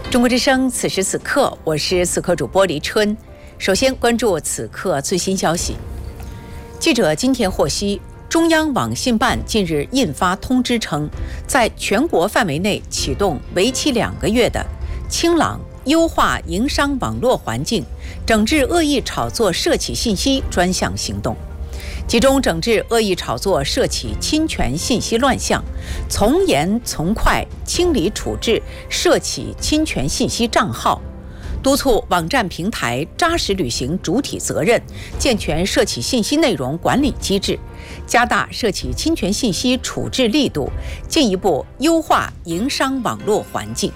中国之声，此时此刻，我是此刻主播黎春。首先关注此刻最新消息。记者今天获悉，中央网信办近日印发通知称，在全国范围内启动为期2个月的清朗优化营商网络环境、整治恶意炒作涉企信息专项行动，集中整治恶意炒作涉企侵权信息乱象，从严从快清理处置涉企侵权信息账号，督促网站平台扎实履行主体责任，健全涉企信息内容管理机制，加大涉企侵权信息处置力度，进一步优化营商网络环境。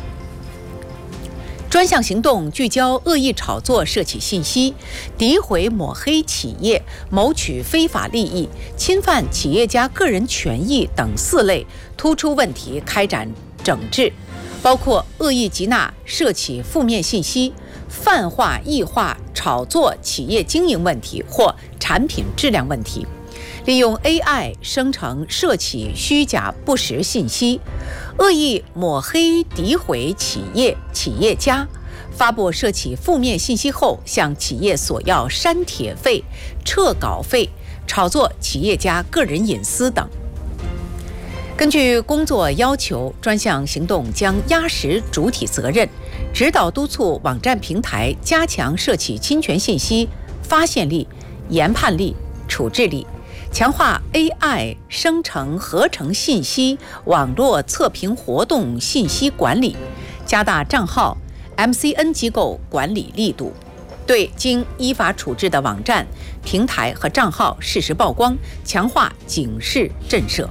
专项行动聚焦恶意炒作涉企信息、诋毁抹黑企业、谋取非法利益、侵犯企业家个人权益等4类突出问题开展整治，包括恶意集纳涉企负面信息、泛化、异化、炒作企业经营问题或产品质量问题，利用 AI 生成涉企虚假不实信息，恶意抹黑诋毁企业、企业家，发布涉企负面信息后向企业索要删帖费、撤稿费，炒作企业家个人隐私等。根据工作要求，专项行动将压实主体责任，指导督促网站平台加强涉企侵权信息发现力、研判力、处置力，强化 AI 生成合成信息网络测评活动信息管理，加大账号 MCN 机构管理力度，对经依法处置的网站、平台和账号适时曝光，强化警示震慑。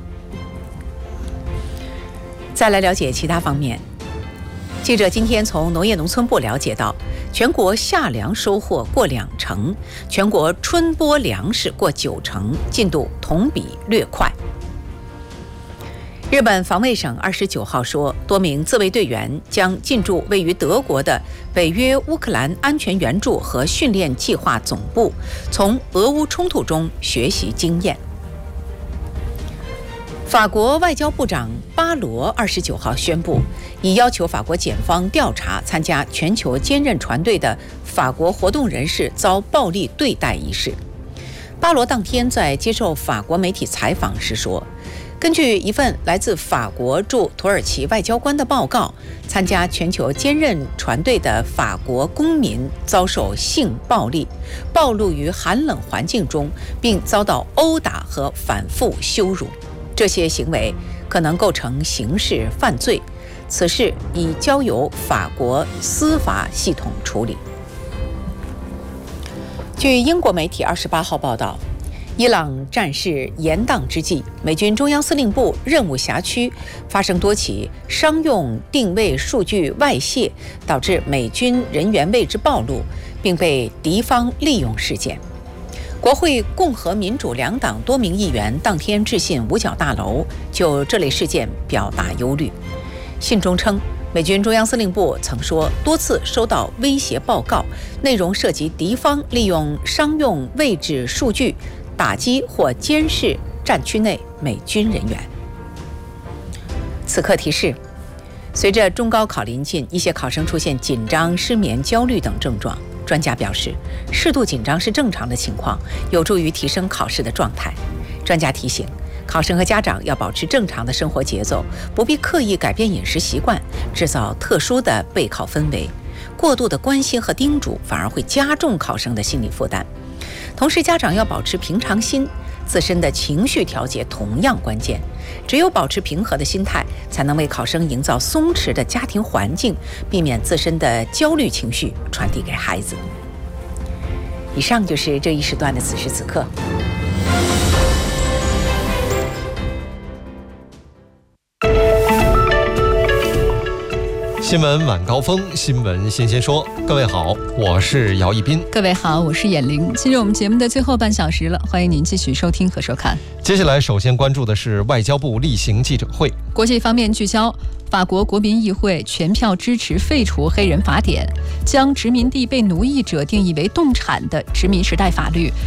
再来了解其他方面。记者今天从农业农村部了解到，全国夏粮收获过20%，全国春播粮食过90%，进度同比略快。日本防卫省29号说，多名自卫队员将进驻位于德国的北约乌克兰安全援助和训练计划总部，从俄乌冲突中学习经验。法国外交部长巴罗29号宣布，已要求法国检方调查参加全球坚韧船队的法国活动人士遭暴力对待一事。巴罗当天在接受法国媒体采访时说，根据一份来自法国驻土耳其外交官的报告，参加全球坚韧船队的法国公民遭受性暴力，暴露于寒冷环境中，并遭到殴打和反复羞辱。这些行为可能构成刑事犯罪，此事已交由法国司法系统处理。据英国媒体28号报道，伊朗战事延宕之际，美军中央司令部任务辖区发生多起商用定位数据外泄，导致美军人员位置暴露，并被敌方利用事件。国会共和民主2党多名议员当天致信五角大楼，就这类事件表达忧虑。信中称，美军中央司令部曾说多次收到威胁报告，内容涉及敌方利用商用位置数据打击或监视战区内美军人员。此刻提示，随着中高考临近，一些考生出现紧张、失眠、焦虑等症状。专家表示，适度紧张是正常的情况，有助于提升考试的状态。专家提醒，考生和家长要保持正常的生活节奏，不必刻意改变饮食习惯，制造特殊的备考氛围。过度的关心和叮嘱反而会加重考生的心理负担。同时，家长要保持平常心，自身的情绪调节同样关键。只有保持平和的心态，才能为考生营造松弛的家庭环境，避免自身的焦虑情绪传递给孩子。以上就是这一时段的此时此刻。 新闻晚高峰，新闻新鲜说。各位好，我是姚一斌。 各位好，我是闫玲。进入我们节目的最后半小时了，欢迎您继续收听和收看。 接下来首先关注的是外交部例行记者会。 国际方面聚焦，法国国民议会全票支持废除黑人法典，将殖民地被奴役者定义为动产的殖民时代法律